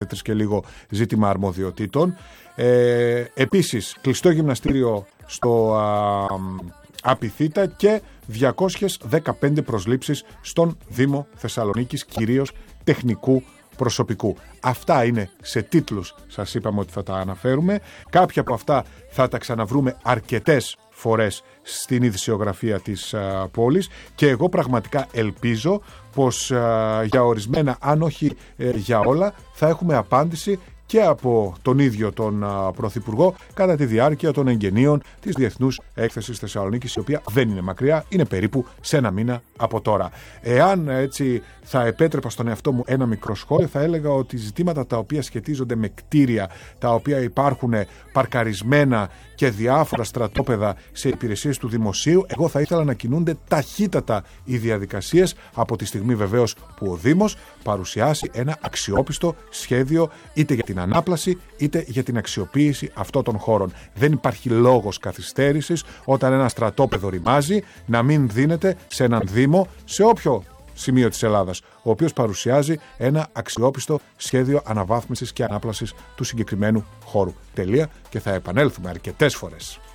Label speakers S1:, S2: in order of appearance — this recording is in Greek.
S1: και λίγο ζήτημα αρμοδιοτήτων. Επίσης, κλειστό γυμναστήριο στο Απιθύτα και 215 προσλήψεις στον Δήμο Θεσσαλονίκης, κυρίως τεχνικού προσωπικού. Αυτά είναι σε τίτλους, σας είπαμε ότι θα τα αναφέρουμε. Κάποια από αυτά θα τα ξαναβρούμε αρκετές φορές στην ειδησιογραφία της πόλης και εγώ πραγματικά ελπίζω πως για ορισμένα, αν όχι για όλα, θα έχουμε απάντηση και από τον ίδιο τον Πρωθυπουργό κατά τη διάρκεια των εγγενείων της Διεθνούς Έκθεσης Θεσσαλονίκης, η οποία δεν είναι μακριά, είναι περίπου σε ένα μήνα από τώρα. Εάν έτσι θα επέτρεπα στον εαυτό μου ένα μικρό σχόλιο, θα έλεγα ότι ζητήματα τα οποία σχετίζονται με κτίρια, τα οποία υπάρχουν παρκαρισμένα και διάφορα στρατόπεδα σε υπηρεσίες του δημοσίου, εγώ θα ήθελα να κινούνται ταχύτατα οι διαδικασίες από τη στιγμή βεβαίως που ο Δήμος παρουσιάσει ένα αξιόπιστο σχέδιο είτε για την ανάπλαση είτε για την αξιοποίηση αυτών των χώρων. Δεν υπάρχει λόγος καθυστέρησης όταν ένα στρατόπεδο ρημάζει να μην δίνεται σε έναν Δήμο σε όποιο σημείο της Ελλάδας, ο οποίος παρουσιάζει ένα αξιόπιστο σχέδιο αναβάθμισης και ανάπλασης του συγκεκριμένου χώρου. Τελεία, και θα επανέλθουμε αρκετές φορές.